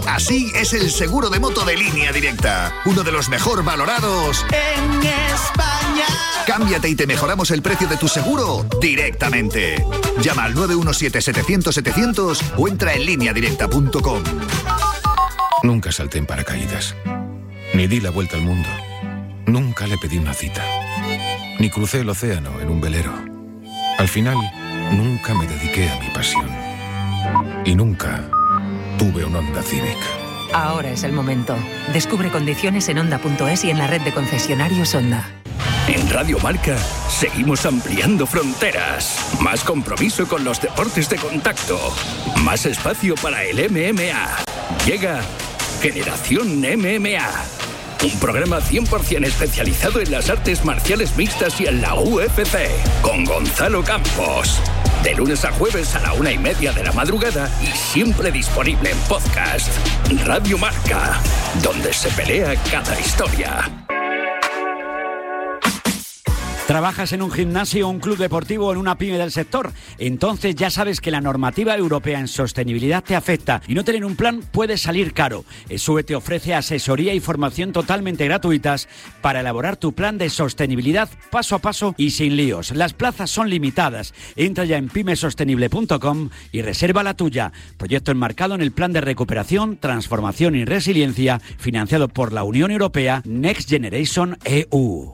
Así es el seguro de moto de Línea Directa, uno de los mejor valorados en España. Cámbiate y te mejoramos el precio de tu seguro directamente. Llama al 917-700-700 o entra en lineadirecta.com. Nunca salté en paracaídas, ni di la vuelta al mundo, nunca le pedí una cita, ni crucé el océano en un velero. Al final, nunca me dediqué a mi pasión. Y nunca tuve un Honda Civic. Ahora es el momento. Descubre condiciones en Honda.es y en la red de concesionarios Honda. En Radio Marca seguimos ampliando fronteras. Más compromiso con los deportes de contacto. Más espacio para el MMA. Llega Generación MMA. Un programa 100% especializado en las artes marciales mixtas y en la UFC. Con Gonzalo Campos. De lunes a jueves a la 1:30 de la madrugada y siempre disponible en podcast. Radio Marca, donde se pelea cada historia. ¿Trabajas en un gimnasio, un club deportivo o en una pyme del sector? Entonces ya sabes que la normativa europea en sostenibilidad te afecta y no tener un plan puede salir caro. ESUE te ofrece asesoría y formación totalmente gratuitas para elaborar tu plan de sostenibilidad paso a paso y sin líos. Las plazas son limitadas. Entra ya en pymesostenible.com y reserva la tuya. Proyecto enmarcado en el Plan de Recuperación, Transformación y Resiliencia, financiado por la Unión Europea Next Generation EU.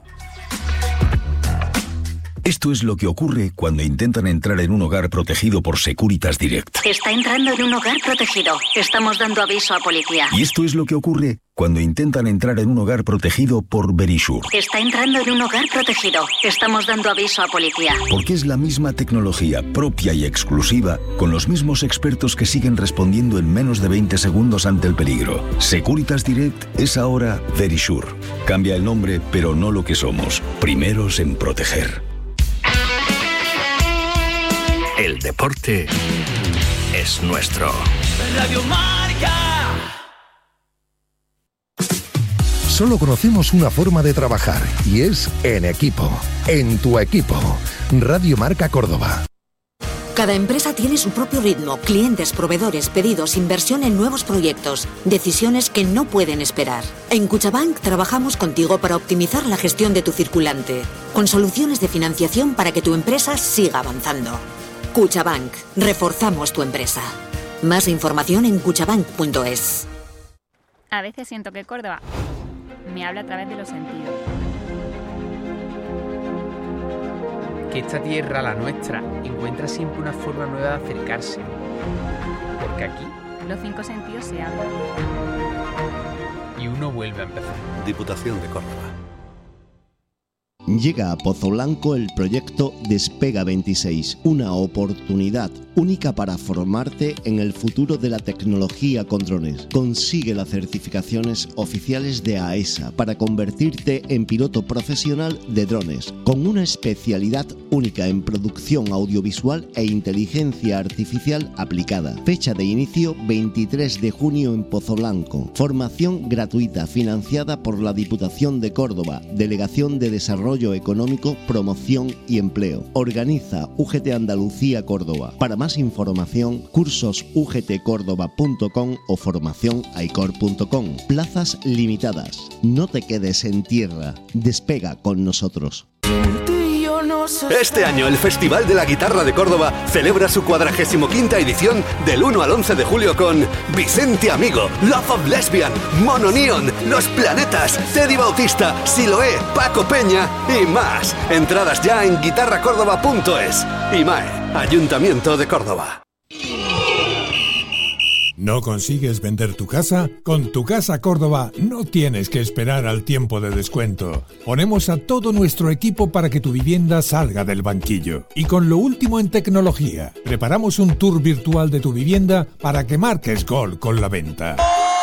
Esto es lo que ocurre cuando intentan entrar en un hogar protegido por Securitas Direct. Está entrando en un hogar protegido. Estamos dando aviso a policía. Y esto es lo que ocurre cuando intentan entrar en un hogar protegido por Verisure. Está entrando en un hogar protegido. Estamos dando aviso a policía. Porque es la misma tecnología propia y exclusiva, con los mismos expertos que siguen respondiendo en menos de 20 segundos ante el peligro. Securitas Direct es ahora Verisure. Cambia el nombre, pero no lo que somos. Primeros en proteger. El deporte es nuestro. Radio Marca. Solo conocemos una forma de trabajar y es en equipo. En tu equipo. Radio Marca Córdoba. Cada empresa tiene su propio ritmo, clientes, proveedores, pedidos, inversión en nuevos proyectos, decisiones que no pueden esperar. En Cuchabank trabajamos contigo para optimizar la gestión de tu circulante, con soluciones de financiación para que tu empresa siga avanzando. Cuchabank, reforzamos tu empresa. Más información en cuchabank.es. A veces siento que Córdoba me habla a través de los sentidos. Que esta tierra, la nuestra, encuentra siempre una forma nueva de acercarse. Porque aquí los 5 sentidos se abren. Y uno vuelve a empezar. Diputación de Córdoba. Llega a Pozo Blanco el proyecto Despega 26, una oportunidad única para formarte en el futuro de la tecnología con drones. Consigue las certificaciones oficiales de AESA para convertirte en piloto profesional de drones, con una especialidad única en producción audiovisual e inteligencia artificial aplicada. Fecha de inicio 23 de junio en Pozo Blanco. Formación gratuita financiada por la Diputación de Córdoba, Delegación de Desarrollo Económico, Promoción y Empleo. Organiza UGT Andalucía Córdoba. Para más información, cursosugtcordoba.com o formacionaicor.com. Plazas limitadas. No te quedes en tierra. Despega con nosotros. Este año el Festival de la Guitarra de Córdoba celebra su 45ª edición del 1 al 11 de julio con Vicente Amigo, Love of Lesbian, Mono Neon, Los Planetas, Teddy Bautista, Siloé, Paco Peña y más. Entradas ya en guitarracórdoba.es. IMAE, Ayuntamiento de Córdoba. ¿No consigues vender tu casa? Con Tu Casa Córdoba no tienes que esperar al tiempo de descuento. Ponemos a todo nuestro equipo para que tu vivienda salga del banquillo. Y con lo último en tecnología, preparamos un tour virtual de tu vivienda para que marques gol con la venta.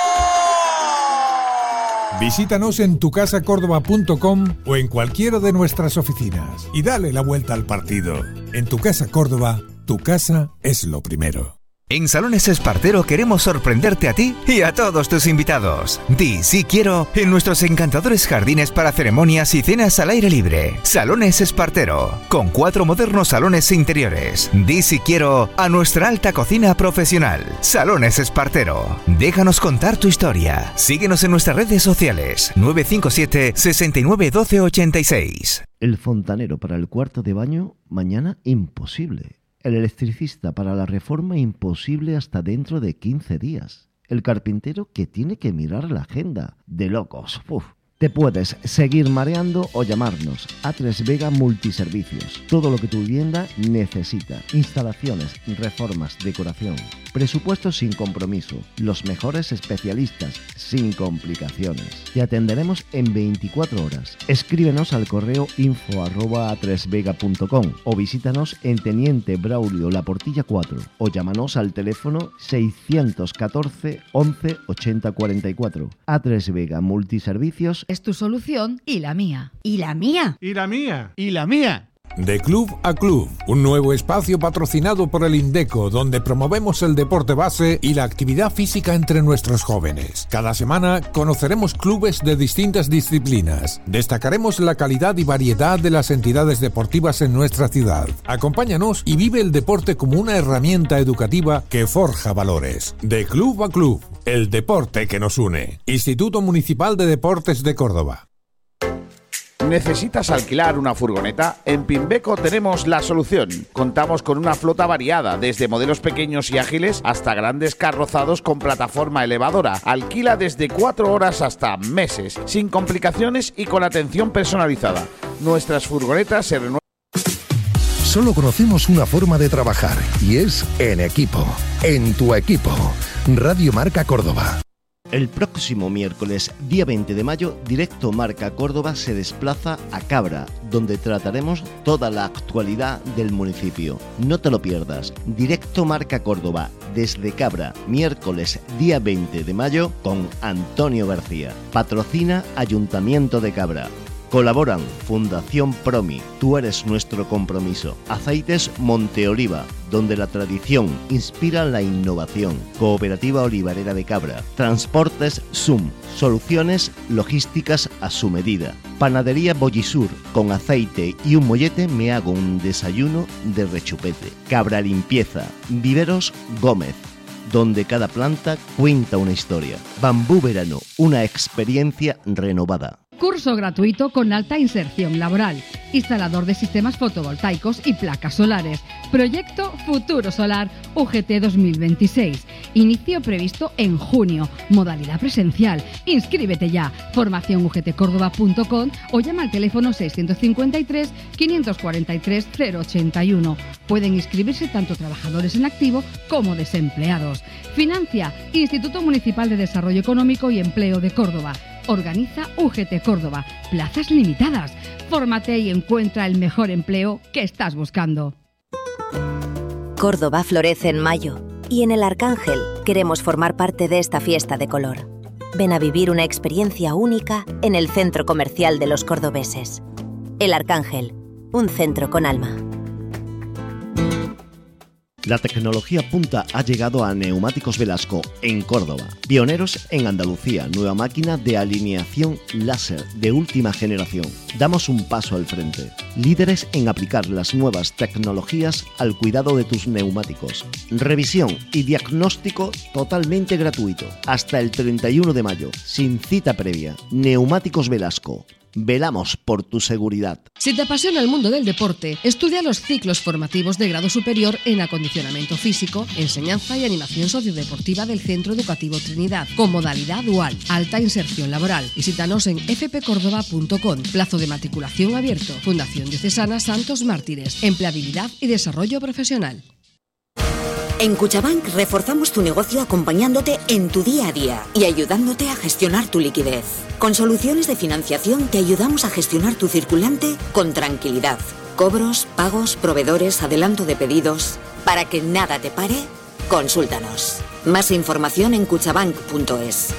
Visítanos en tucasacórdoba.com o en cualquiera de nuestras oficinas y dale la vuelta al partido. En Tu Casa Córdoba, tu casa es lo primero. En Salones Espartero queremos sorprenderte a ti y a todos tus invitados. Di sí quiero en nuestros encantadores jardines para ceremonias y cenas al aire libre. Salones Espartero, con 4 modernos salones interiores. Di sí quiero a nuestra alta cocina profesional. Salones Espartero. Déjanos contar tu historia. Síguenos en nuestras redes sociales. 957 69 12 86. El fontanero para el cuarto de baño, mañana imposible. El electricista para la reforma, imposible hasta dentro de 15 días. El carpintero que tiene que mirar la agenda. De locos. Uf. Te puedes seguir mareando o llamarnos. A3 Vega Multiservicios. Todo lo que tu vivienda necesita. Instalaciones, reformas, decoración. Presupuestos sin compromiso. Los mejores especialistas, sin complicaciones. Te atenderemos en 24 horas. Escríbenos al correo info@a3vega.com o visítanos en Teniente Braulio La Portilla 4 o llámanos al teléfono 614 11 80 44. A3 Vega Multiservicios es tu solución y la mía. ¿Y la mía? ¿Y la mía? ¿Y la mía? De Club a Club, un nuevo espacio patrocinado por el Indeco, donde promovemos el deporte base y la actividad física entre nuestros jóvenes. Cada semana conoceremos clubes de distintas disciplinas. Destacaremos la calidad y variedad de las entidades deportivas en nuestra ciudad. Acompáñanos y vive el deporte como una herramienta educativa que forja valores. De Club a Club, el deporte que nos une. Instituto Municipal de Deportes de Córdoba. ¿Necesitas alquilar una furgoneta? En Pimbeco tenemos la solución. Contamos con una flota variada, desde modelos pequeños y ágiles hasta grandes carrozados con plataforma elevadora. Alquila desde 4 horas hasta meses, sin complicaciones y con atención personalizada. Nuestras furgonetas se renuevan. Solo conocemos una forma de trabajar y es en equipo. En tu equipo. Radio Marca Córdoba. El próximo miércoles, día 20 de mayo, Directo Marca Córdoba se desplaza a Cabra, donde trataremos toda la actualidad del municipio. No te lo pierdas. Directo Marca Córdoba, desde Cabra, miércoles, día 20 de mayo, con Antonio García. Patrocina Ayuntamiento de Cabra. Colaboran Fundación Promi, Tú eres nuestro compromiso. Aceites Monteoliva, donde la tradición inspira la innovación. Cooperativa Olivarera de Cabra. Transportes Sum, soluciones logísticas a su medida. Panadería Bollisur, con aceite y un mollete me hago un desayuno de rechupete. Cabra Limpieza, Viveros Gómez, donde cada planta cuenta una historia. Bambú Verano, una experiencia renovada. Curso gratuito con alta inserción laboral. Instalador de sistemas fotovoltaicos y placas solares. Proyecto Futuro Solar UGT 2026. Inicio previsto en junio. Modalidad presencial. Inscríbete ya. Formación ugtcordoba.com o llama al teléfono 653 543 081. Pueden inscribirse tanto trabajadores en activo como desempleados. Financia Instituto Municipal de Desarrollo Económico y Empleo de Córdoba. Organiza UGT Córdoba. Plazas limitadas. Fórmate y encuentra el mejor empleo que estás buscando. Córdoba florece en mayo y en el Arcángel queremos formar parte de esta fiesta de color. Ven a vivir una experiencia única en el centro comercial de los cordobeses. El Arcángel, un centro con alma. La tecnología punta ha llegado a Neumáticos Velasco, en Córdoba. Pioneros en Andalucía, nueva máquina de alineación láser de última generación. Damos un paso al frente. Líderes en aplicar las nuevas tecnologías al cuidado de tus neumáticos. Revisión y diagnóstico totalmente gratuito. Hasta el 31 de mayo, sin cita previa. Neumáticos Velasco. Velamos por tu seguridad. Si te apasiona el mundo del deporte, estudia los ciclos formativos de grado superior en acondicionamiento físico, enseñanza y animación sociodeportiva del Centro Educativo Trinidad, con modalidad dual, alta inserción laboral. Visítanos en fpcordoba.com. Plazo de matriculación abierto. Fundación Diocesana Santos Mártires. Empleabilidad y desarrollo profesional. En Cuchabank reforzamos tu negocio acompañándote en tu día a día y ayudándote a gestionar tu liquidez. Con soluciones de financiación te ayudamos a gestionar tu circulante con tranquilidad. Cobros, pagos, proveedores, adelanto de pedidos. Para que nada te pare, consúltanos. Más información en cuchabank.es.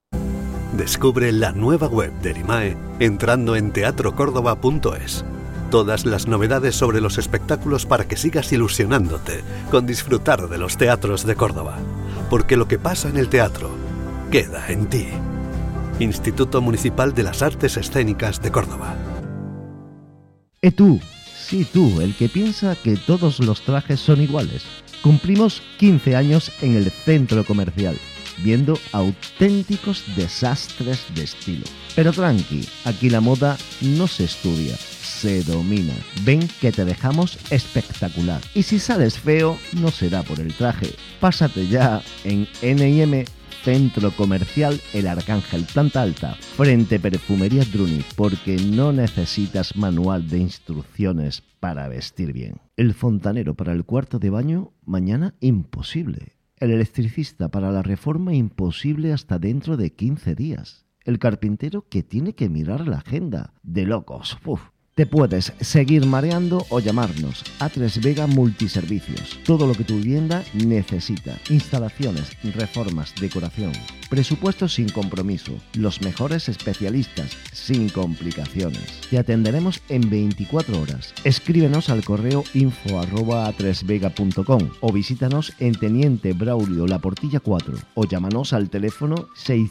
Descubre la nueva web del IMAE entrando en teatrocórdoba.es. Todas las novedades sobre los espectáculos para que sigas ilusionándote con disfrutar de los teatros de Córdoba. Porque lo que pasa en el teatro queda en ti. Instituto Municipal de las Artes Escénicas de Córdoba. Tú, sí tú, el que piensa que todos los trajes son iguales. Cumplimos 15 años en el centro comercial, viendo auténticos desastres de estilo. Pero tranqui, aquí la moda no se estudia, se domina. Ven que te dejamos espectacular. Y si sales feo, no será por el traje. Pásate ya en N&M Centro Comercial El Arcángel, planta alta, frente Perfumería Druni, porque no necesitas manual de instrucciones para vestir bien. El fontanero para el cuarto de baño, mañana imposible. El electricista para la reforma, imposible hasta dentro de 15 días. El carpintero que tiene que mirar la agenda. De locos. Uf. Te puedes seguir mareando o llamarnos. A3 Vega Multiservicios. Todo lo que tu vivienda necesita. Instalaciones, reformas, decoración. Presupuestos sin compromiso. Los mejores especialistas, sin complicaciones. Te atenderemos en 24 horas. Escríbenos al correo info@a3vega.com o visítanos en Teniente Braulio La Portilla 4 o llámanos al teléfono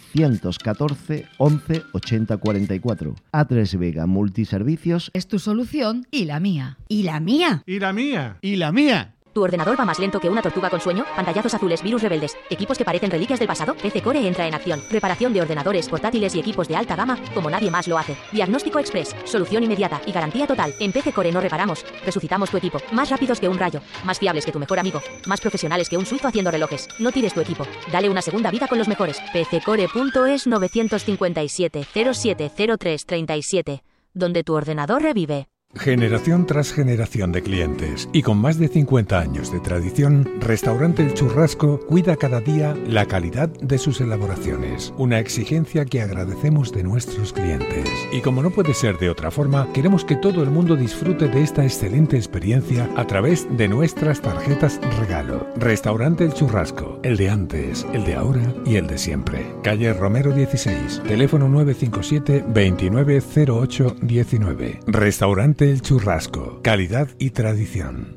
614 11 80 44. A3 Vega Multiservicios es tu solución y la mía. ¿Y la mía? ¿Y la mía? ¿Y la mía? ¿Tu ordenador va más lento que una tortuga con sueño? Pantallazos azules, virus rebeldes, equipos que parecen reliquias del pasado. PC Core entra en acción. Reparación de ordenadores, portátiles y equipos de alta gama como nadie más lo hace. Diagnóstico express, solución inmediata y garantía total. En PC Core no reparamos, resucitamos tu equipo. Más rápidos que un rayo, más fiables que tu mejor amigo, más profesionales que un suizo haciendo relojes. No tires tu equipo, dale una segunda vida con los mejores. PCcore.es 957 0703 37, donde tu ordenador revive. Generación tras generación de clientes y con más de 50 años de tradición, Restaurante El Churrasco cuida cada día la calidad de sus elaboraciones, una exigencia que agradecemos de nuestros clientes. Y como no puede ser de otra forma, queremos que todo el mundo disfrute de esta excelente experiencia a través de nuestras tarjetas regalo. Restaurante El Churrasco, el de antes, el de ahora y el de siempre. Calle Romero 16, teléfono 957 2908 19. Restaurante El Churrasco, calidad y tradición.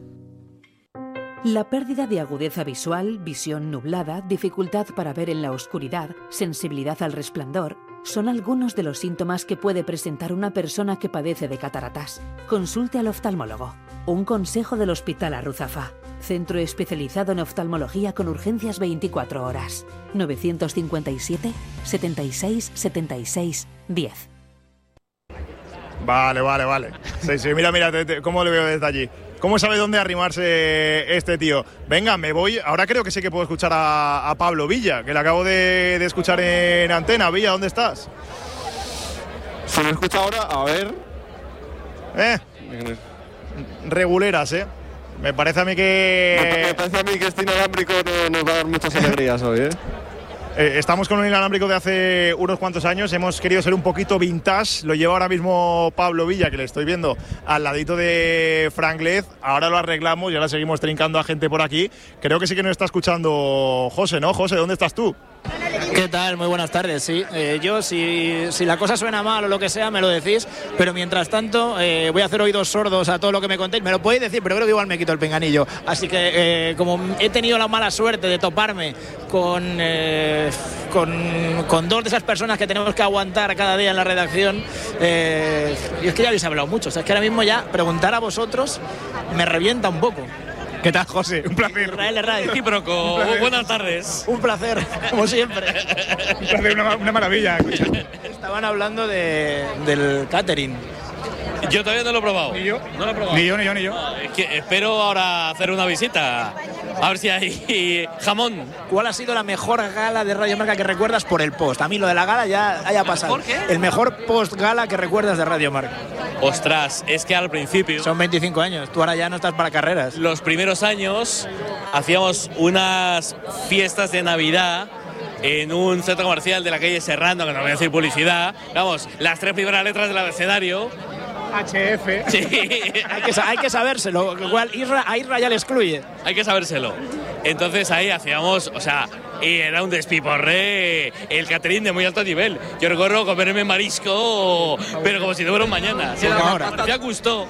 La pérdida de agudeza visual, visión nublada, dificultad para ver en la oscuridad, sensibilidad al resplandor, son algunos de los síntomas que puede presentar una persona que padece de cataratas. Consulte al oftalmólogo. Un consejo del Hospital Arruzafa. Centro especializado en oftalmología con urgencias 24 horas. 957 76 76 10. Vale. Sí, mira, cómo le veo desde allí. ¿Cómo sabe dónde arrimarse este tío? Venga, me voy. Ahora creo que sí que puedo escuchar a Pablo Villa, que le acabo de escuchar en antena. Villa, ¿dónde estás? ¿Se me escucha ahora? A ver. Reguleras, Me parece a mí que... Me parece a mí que este inalámbrico nos va a dar muchas alegrías hoy, Estamos con un inalámbrico de hace unos cuantos años, hemos querido ser un poquito vintage, lo lleva ahora mismo Pablo Villa, que le estoy viendo al ladito de Frank Lez, ahora lo arreglamos y ahora seguimos trincando a gente por aquí. Creo que sí que nos está escuchando José, ¿no? José, ¿dónde estás tú? ¿Qué tal? Muy buenas tardes, sí. Yo, si la cosa suena mal o lo que sea, me lo decís, pero mientras tanto voy a hacer oídos sordos a todo lo que me contéis. Me lo podéis decir, pero creo que igual me quito el pinganillo. Así que, como he tenido la mala suerte de toparme con dos de esas personas que tenemos que aguantar cada día en la redacción, y es que ya habéis hablado mucho. O sea, es que ahora mismo ya preguntar a vosotros me revienta un poco. ¿Qué tal, José? Un placer. Israel Radio. Recíproco. Buenas tardes. Un placer, como siempre. Un placer, una maravilla. Estaban hablando del catering. Yo todavía no lo he probado. ¿Ni yo? No lo he probado. Ni yo. Es que espero ahora hacer una visita. A ver si hay jamón. ¿Cuál ha sido la mejor gala de Radio Marca que recuerdas por el post? A mí lo de la gala ya haya pasado. ¿Por qué? El mejor post gala que recuerdas de Radio Marca. Ostras, es que al principio... Son 25 años, tú ahora ya no estás para carreras. Los primeros años hacíamos unas fiestas de Navidad en un centro comercial de la calle Serrano, que no voy a decir publicidad. Vamos, las 3 primeras letras del abecedario. HF. Sí. hay que sabérselo, igual a Isra ya le excluye. Hay que sabérselo. Entonces ahí hacíamos, o sea, y era un despiporre, el catering de muy alto nivel. Yo recuerdo comerme marisco, pero como si no fuera un mañana. Ya gustó.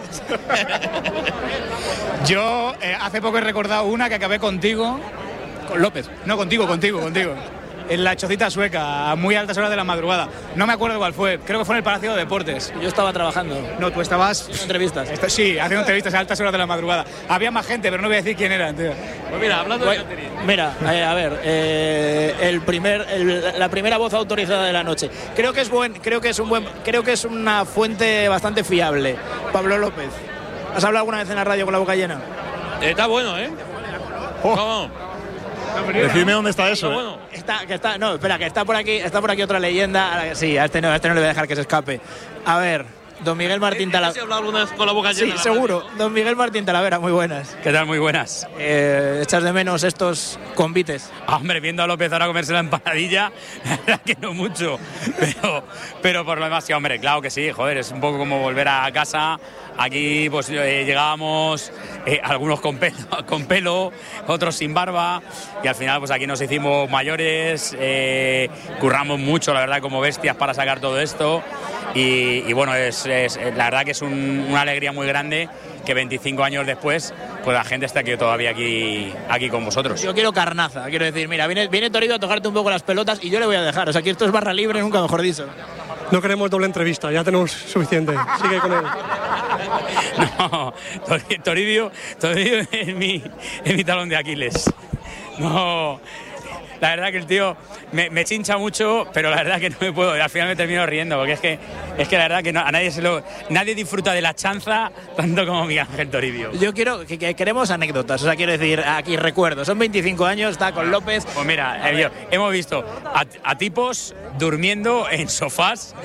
Yo hace poco he recordado una que acabé contigo, con López. No, contigo. En la chocita sueca, a muy altas horas de la madrugada. No me acuerdo cuál fue, creo que fue en el Palacio de Deportes. Yo estaba trabajando. No, tú estabas... Haciendo entrevistas. Sí, haciendo entrevistas a altas horas de la madrugada. Había más gente, pero no voy a decir quién era, tío. Pues mira, hablando de catering. Mira, a ver, la primera voz autorizada de la noche. Creo que es una fuente bastante fiable. Pablo López. ¿Has hablado alguna vez en la radio con la boca llena? Está bueno, ¿eh? ¿Cómo? Decidme dónde está eso. Bueno. Que está por aquí otra leyenda. Sí, a este no le voy a dejar que se escape. A ver, don Miguel Martín Talavera. ¿Has hablado alguna vez con la boca llena? Sí, seguro. Don Miguel Martín Talavera, muy buenas. ¿Qué tal? Muy buenas. ¿Echas de menos estos convites? Hombre, viendo a López ahora comerse la empanadilla, la verdad que no mucho. Pero por lo demás, sí, hombre, claro que sí, joder, es un poco como volver a casa. Aquí pues llegábamos algunos con pelo, otros sin barba, y al final pues aquí nos hicimos mayores, curramos mucho, la verdad, como bestias para sacar todo esto, y bueno, la verdad que es una alegría muy grande que 25 años después pues la gente está todavía aquí con vosotros. Yo quiero carnaza, quiero decir, mira, viene Toribio a tocarte un poco las pelotas y yo le voy a dejar, o sea, que esto es barra libre, nunca mejor dicho. No queremos doble entrevista, ya tenemos suficiente. Sigue con él. No, Toribio es mi talón de Aquiles. No, la verdad que el tío me chincha mucho, pero la verdad que no me puedo. Al final me termino riendo, porque es que la verdad que no, a nadie disfruta de la chanza tanto como Miguel Ángel Toribio. Yo quiero que queremos anécdotas, o sea, quiero decir, aquí recuerdos. Son 25 años, está con López. Pues mira, hemos visto a tipos durmiendo en sofás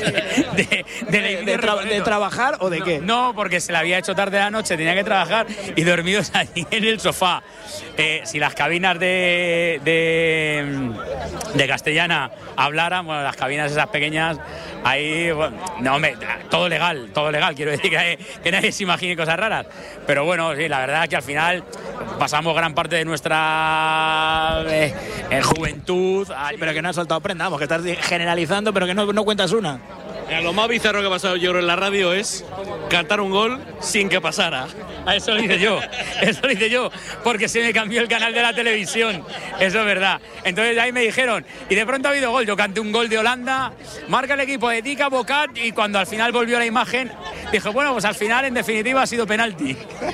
de trabajar o de qué. No, porque se le había hecho tarde la noche, tenía que trabajar y dormidos allí en el sofá. Si las cabinas de Castellana hablaran, bueno, las cabinas esas pequeñas, ahí, bueno, no, hombre, todo legal, quiero decir que nadie se imagine cosas raras, pero bueno, sí, la verdad es que al final pasamos gran parte de nuestra juventud. Sí, pero que no has soltado prenda, vamos, que estás generalizando, pero que no cuentas una. Mira, lo más bizarro que ha pasado yo creo en la radio es cantar un gol sin que pasara. Eso lo hice yo, porque se me cambió el canal de la televisión, eso es verdad. Entonces ahí me dijeron, y de pronto ha habido gol, yo canté un gol de Holanda, marca el equipo de Tika Bocat, y cuando al final volvió la imagen, dije, bueno, pues al final en definitiva ha sido penalti.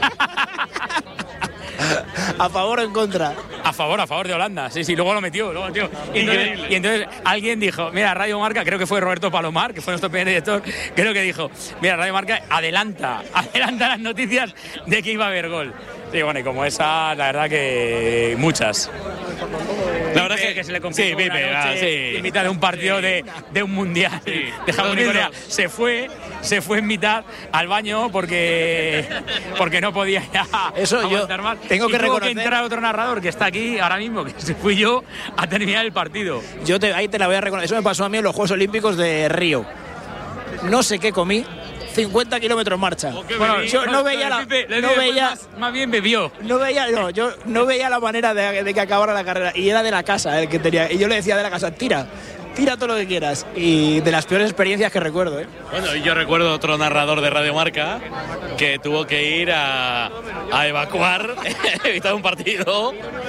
¿A favor o en contra? A favor de Holanda, sí, luego lo metió. Y entonces alguien dijo, mira, Radio Marca, creo que fue Roberto Palomar, que fue nuestro primer director, creo que dijo, mira, Radio Marca adelanta las noticias de que iba a haber gol. Sí, bueno, y como esa, la verdad que muchas. La verdad es que se le complicó en mitad de un partido de un mundial de Japón y Corea. Se fue en mitad al baño porque no podía ya aguantar más. Tengo que reconocer que entrar otro narrador que está aquí ahora mismo, que se fui yo a terminar el partido. Ahí te la voy a reconocer. Eso me pasó a mí en los Juegos Olímpicos de Río. No sé qué comí. 50 kilómetros marcha. Bueno, yo no veía más bien bebió. Yo no veía la manera de que acabara la carrera, y era de la casa el que tenía, y yo le decía de la casa, tira todo lo que quieras, y de las peores experiencias que recuerdo, Bueno, yo recuerdo otro narrador de Radio Marca que tuvo que ir a evacuar, evitar un partido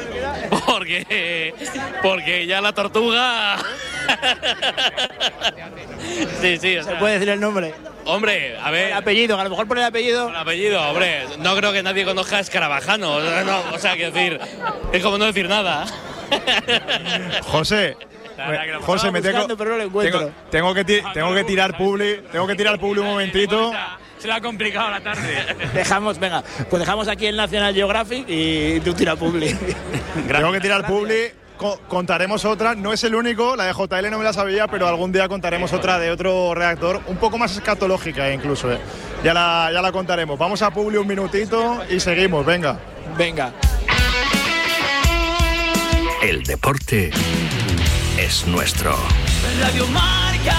porque ya la tortuga sí, o sea, ¿se puede decir el nombre? Hombre, a ver. El apellido, a lo mejor por el apellido. El apellido, hombre. No creo que nadie conozca a Escarabajano. No, o sea, quiero decir, es como no decir nada. José, me tengo que tirar publi un momentito. Se le ha complicado la tarde. Dejamos aquí el National Geographic y tú tira publi. Tengo que tirar publi. Contaremos otra, no es el único, la de JL no me la sabía, pero algún día contaremos otra de otro redactor, un poco más escatológica incluso. Ya la contaremos. Vamos a publi un minutito y seguimos, venga. El deporte es nuestro. Radio Marca.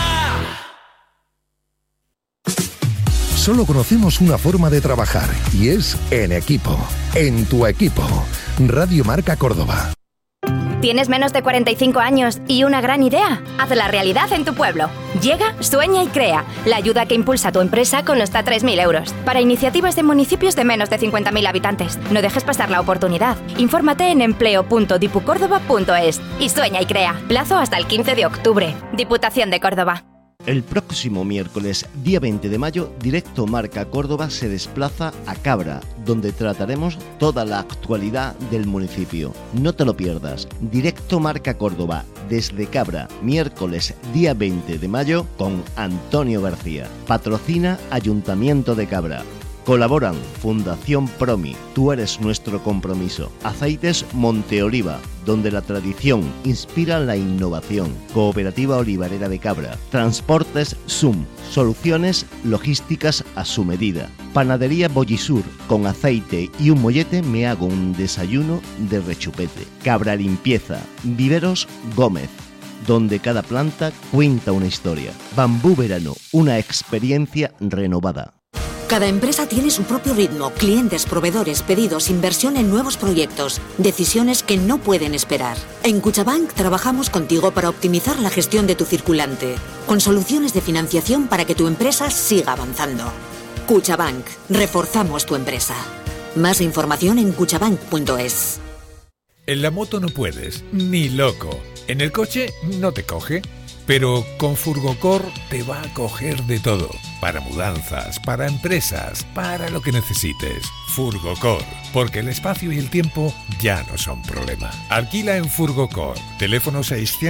Solo conocemos una forma de trabajar y es en equipo, en tu equipo. Radio Marca Córdoba. ¿Tienes menos de 45 años y una gran idea? Hazla realidad en tu pueblo. Llega, sueña y crea. La ayuda que impulsa tu empresa con hasta 3.000 euros. Para iniciativas de municipios de menos de 50.000 habitantes. No dejes pasar la oportunidad. Infórmate en empleo.dipucórdoba.es y sueña y crea. Plazo hasta el 15 de octubre. Diputación de Córdoba. El próximo miércoles, día 20 de mayo, Directo Marca Córdoba se desplaza a Cabra, donde trataremos toda la actualidad del municipio. No te lo pierdas. Directo Marca Córdoba, desde Cabra, miércoles, día 20 de mayo, con Antonio García. Patrocina Ayuntamiento de Cabra. Colaboran Fundación Promi, Tú eres nuestro compromiso. Aceites Monteoliva, donde la tradición inspira la innovación. Cooperativa Olivarera de Cabra. Transportes Zoom, soluciones logísticas a su medida. Panadería Bollisur, con aceite y un mollete me hago un desayuno de rechupete. Cabra Limpieza, Viveros Gómez, donde cada planta cuenta una historia. Bambú Verano, una experiencia renovada. Cada empresa tiene su propio ritmo, clientes, proveedores, pedidos, inversión en nuevos proyectos, decisiones que no pueden esperar. En Cuchabank trabajamos contigo para optimizar la gestión de tu circulante, con soluciones de financiación para que tu empresa siga avanzando. Cuchabank, reforzamos tu empresa. Más información en cuchabank.es. En la moto no puedes, ni loco. En el coche no te coge. Pero con Furgocor te va a coger de todo. Para mudanzas, para empresas, para lo que necesites. Furgocor, porque el espacio y el tiempo ya no son problema. Alquila en Furgocor. Teléfono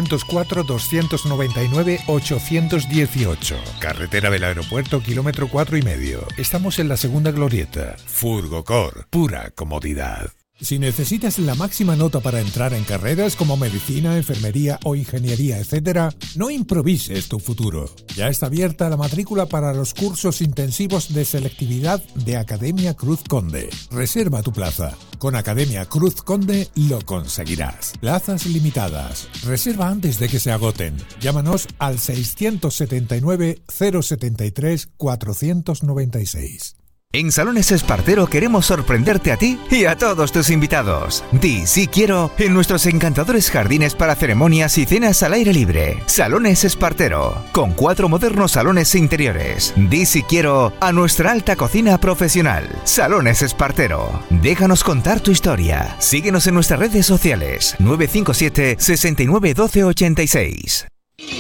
604-299-818. Carretera del Aeropuerto, kilómetro 4,5. Estamos en la segunda glorieta. Furgocor, pura comodidad. Si necesitas la máxima nota para entrar en carreras como medicina, enfermería o ingeniería, etc., no improvises tu futuro. Ya está abierta la matrícula para los cursos intensivos de selectividad de Academia Cruz Conde. Reserva tu plaza. Con Academia Cruz Conde lo conseguirás. Plazas limitadas. Reserva antes de que se agoten. Llámanos al 679 073 496. En Salones Espartero queremos sorprenderte a ti y a todos tus invitados. Di sí quiero en nuestros encantadores jardines para ceremonias y cenas al aire libre. Salones Espartero, con 4 modernos salones interiores. Di sí quiero a nuestra alta cocina profesional. Salones Espartero. Déjanos contar tu historia. Síguenos en nuestras redes sociales. 957 69 12 86.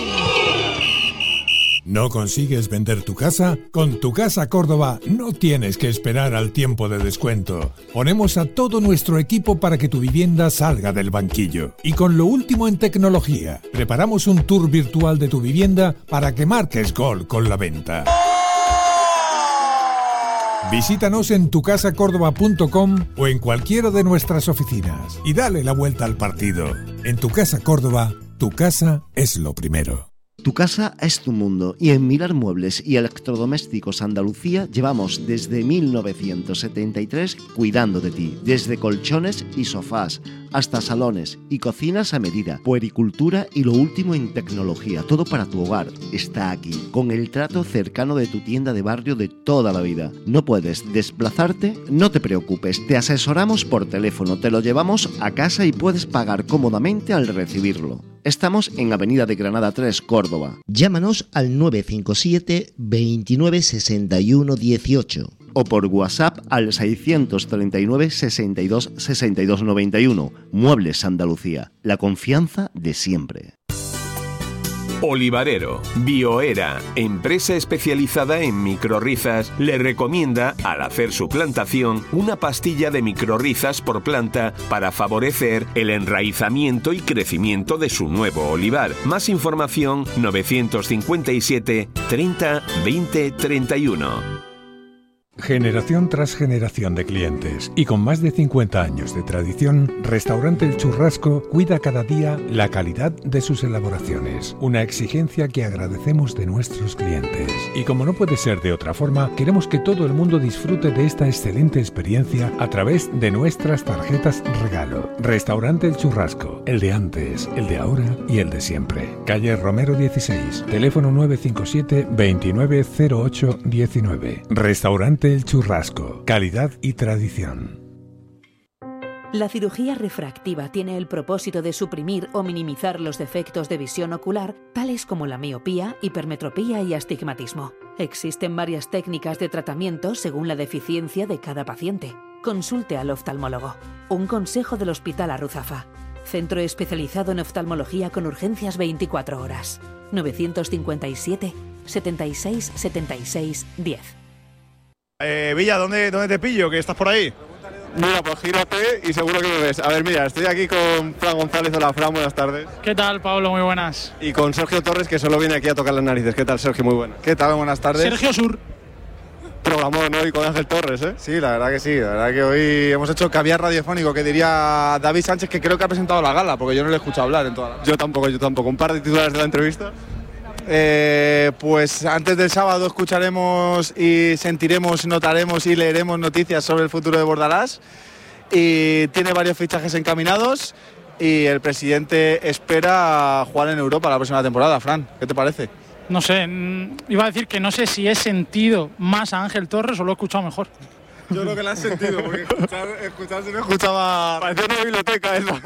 ¿No consigues vender tu casa? Con Tu Casa Córdoba no tienes que esperar al tiempo de descuento. Ponemos a todo nuestro equipo para que tu vivienda salga del banquillo. Y con lo último en tecnología, preparamos un tour virtual de tu vivienda para que marques gol con la venta. Visítanos en tucasacórdoba.com o en cualquiera de nuestras oficinas y dale la vuelta al partido. En Tu Casa Córdoba, tu casa es lo primero. Tu casa es tu mundo y en Mirar Muebles y Electrodomésticos Andalucía llevamos desde 1973 cuidando de ti, desde colchones y sofás hasta salones y cocinas a medida, puericultura y lo último en tecnología, todo para tu hogar está aquí, con el trato cercano de tu tienda de barrio de toda la vida. ¿No puedes desplazarte? No te preocupes, te asesoramos por teléfono, te lo llevamos a casa y puedes pagar cómodamente al recibirlo. Estamos en Avenida de Granada 3, Córdoba. Llámanos al 957 29 61 18 o por WhatsApp al 639 62 62 91. Muebles Andalucía, la confianza de siempre. Olivarero, Bioera, empresa especializada en microrrizas, le recomienda, al hacer su plantación, una pastilla de microrrizas por planta para favorecer el enraizamiento y crecimiento de su nuevo olivar. Más información 957 30 20 31. Generación tras generación de clientes y con más de 50 años de tradición, Restaurante El Churrasco cuida cada día la calidad de sus elaboraciones, una exigencia que agradecemos de nuestros clientes. Y como no puede ser de otra forma, queremos que todo el mundo disfrute de esta excelente experiencia a través de nuestras tarjetas regalo. Restaurante El Churrasco, el de antes, el de ahora y el de siempre. Calle Romero 16, teléfono 957 2908 19. Restaurante El Churrasco, calidad y tradición. La cirugía refractiva tiene el propósito de suprimir o minimizar los defectos de visión ocular, tales como la miopía, hipermetropía y astigmatismo. Existen varias técnicas de tratamiento según la deficiencia de cada paciente. Consulte al oftalmólogo. Un consejo del Hospital Arruzafa. Centro especializado en oftalmología con urgencias 24 horas. 957 76 76 10. Villa, ¿dónde te pillo? ¿Que estás por ahí? Mira, pues gírate y seguro que me ves. A ver, mira, estoy aquí con Fran González. Hola, Fran, buenas tardes. ¿Qué tal, Pablo? Muy buenas. Y con Sergio Torres, que solo viene aquí a tocar las narices. ¿Qué tal, Sergio? Muy buenas. ¿Qué tal? Buenas tardes. Sergio Sur. Programón hoy con Ángel Torres, ¿eh? Sí, la verdad que sí. La verdad que hoy hemos hecho caviar radiofónico, que diría David Sánchez, que creo que ha presentado la gala, porque yo no le he escuchado hablar en toda la gala. Yo tampoco. Un par de titulares de la entrevista. Pues antes del sábado escucharemos y sentiremos, notaremos y leeremos noticias sobre el futuro de Bordalás. Y tiene varios fichajes encaminados y el presidente espera jugar en Europa la próxima temporada. Fran, ¿qué te parece? No sé, iba a decir que no sé si he sentido más a Ángel Torres o lo he escuchado mejor. Yo creo que lo has sentido, porque escucharse no escuchaba... Parecía una biblioteca eso.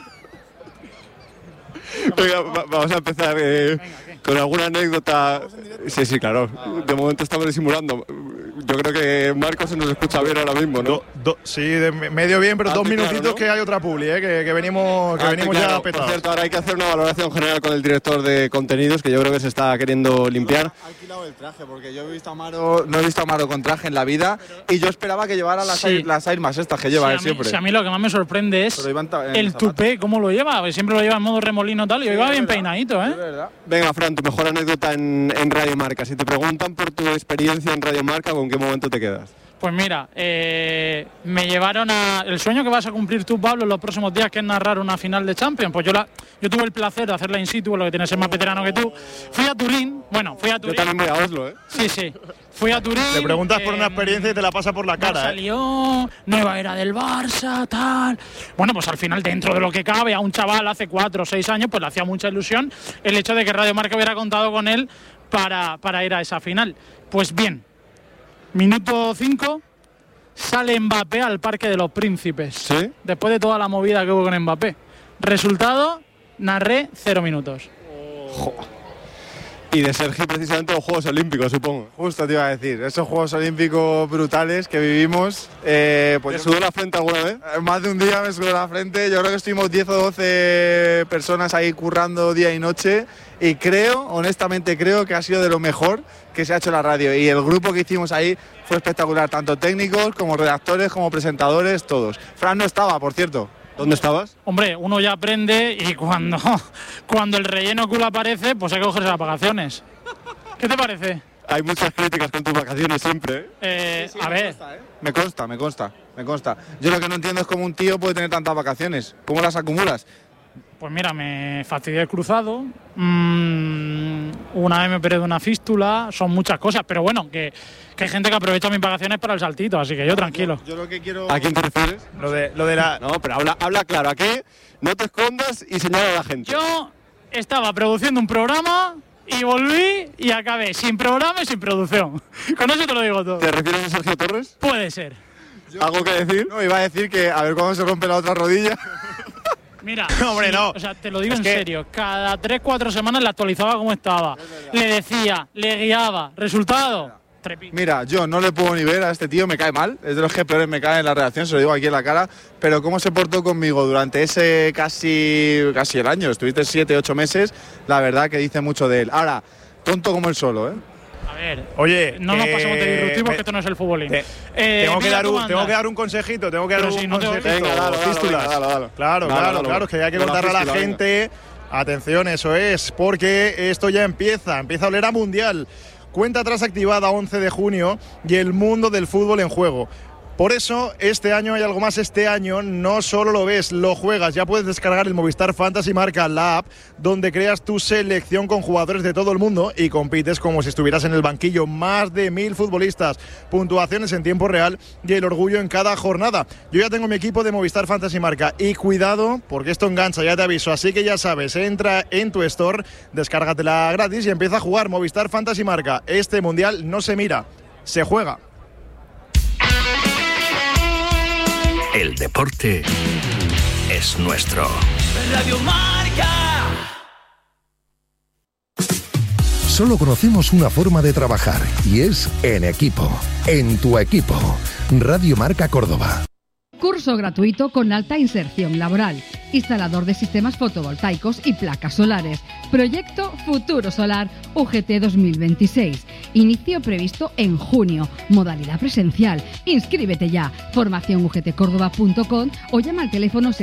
Venga, vamos a empezar con alguna anécdota. Sí, claro. De momento estamos disimulando. Yo creo que Marcos se nos escucha bien ahora mismo, ¿no? Sí, medio bien, pero 2 minutitos, ¿no? Que hay otra publi, que venimos ya petados. Por cierto, ahora hay que hacer una valoración general con el director de contenidos, que yo creo que se está queriendo limpiar. Ha alquilado el traje, porque yo no he visto a Amaro con traje en la vida, y yo esperaba que llevara las Air Max estas que lleva él siempre. Sí, a mí lo que más me sorprende es el tupé, cómo lo lleva, siempre lo lleva en modo remolino tal, y hoy va bien peinadito, ¿eh? Venga, Fran, tu mejor anécdota en Radio Marca. Si te preguntan por tu experiencia en Radio Marca, ¿con qué momento te quedas? Pues mira, me llevaron a el sueño que vas a cumplir tú, Pablo, en los próximos días, que es narrar una final de Champions. Pues yo tuve el placer de hacerla in situ, lo que tiene que ser más veterano que tú. Fui a Turín. Yo también voy a Oslo, ¿eh? Sí. Fui a Turín. Te preguntas por una experiencia y te la pasa por la cara. Salió nueva era del Barça, tal. Bueno, pues al final, dentro de lo que cabe, a un chaval hace 4 o 6 años, pues le hacía mucha ilusión el hecho de que Radio Marca hubiera contado con él para ir a esa final. Pues bien, minuto 5, sale Mbappé al Parque de los Príncipes. ¿Sí? Después de toda la movida que hubo con Mbappé. Resultado, narré 0 minutos. Y de Sergio, precisamente, los Juegos Olímpicos, supongo. Justo te iba a decir, esos Juegos Olímpicos brutales que vivimos. ¿Te sudó la frente alguna vez? Más de un día me sudó la frente. Yo creo que estuvimos 10 o 12 personas ahí currando día y noche. Y honestamente creo que ha sido de lo mejor que se ha hecho en la radio. Y el grupo que hicimos ahí fue espectacular, tanto técnicos como redactores, como presentadores, todos. Fran no estaba, por cierto. ¿Dónde estabas? Hombre, uno ya aprende y cuando el relleno culo aparece, pues hay que cogerse las vacaciones. ¿Qué te parece? Hay muchas críticas con tus vacaciones siempre. Sí, a ver. Me consta. Yo lo que no entiendo es cómo un tío puede tener tantas vacaciones. ¿Cómo las acumulas? Pues mira, me fastidié el cruzado, una vez me operé de una fístula, son muchas cosas, pero bueno, que hay gente que aprovecha mis vacaciones para el saltito, así que yo tranquilo. Yo lo que quiero... ¿A quién te refieres? Lo de la... No, pero habla claro, ¿a qué? No te escondas y señala a la gente. Yo estaba produciendo un programa y volví y acabé sin programa y sin producción. Con eso te lo digo todo. ¿Te refieres a Sergio Torres? Puede ser. ¿Algo que decir? No, iba a decir que a ver cuándo se rompe la otra rodilla. Mira, hombre, no. O sea, te lo digo en serio, cada 3-4 semanas le actualizaba cómo estaba. Le decía, le guiaba. ¿Resultado? Mira, yo no le puedo ni ver a este tío, me cae mal. Es de los que peores me caen en la redacción, se lo digo aquí en la cara. Pero cómo se portó conmigo durante ese casi el año, estuviste 7-8 meses, la verdad que dice mucho de él. Ahora, tonto como él solo, ¿eh? A ver, oye, no nos pasemos de disruptivos, que esto no es el fútbolín. Tengo que dar un consejito, Venga, dalo. Claro, es que hay que contarle a la gente. Atención, eso es, porque esto ya empieza a oler a mundial. Cuenta atrás activada 11 de junio y el mundo del fútbol en juego. Por eso, este año hay algo más. Este año no solo lo ves, lo juegas. Ya puedes descargar el Movistar Fantasy Marca, la app, donde creas tu selección con jugadores de todo el mundo y compites como si estuvieras en el banquillo. Más de 1000 futbolistas, puntuaciones en tiempo real y el orgullo en cada jornada. Yo ya tengo mi equipo de Movistar Fantasy Marca y cuidado, porque esto engancha, ya te aviso. Así que ya sabes, entra en tu store, descárgatela gratis y empieza a jugar Movistar Fantasy Marca. Este mundial no se mira, se juega. El deporte es nuestro. Radio Marca. Solo conocemos una forma de trabajar y es en equipo. En tu equipo. Radio Marca Córdoba. Curso gratuito con alta inserción laboral. Instalador de sistemas fotovoltaicos y placas solares. Proyecto Futuro Solar UGT 2026. Inicio previsto en junio. Modalidad presencial. Inscríbete ya. Formación ugtcordoba.com o llama al teléfono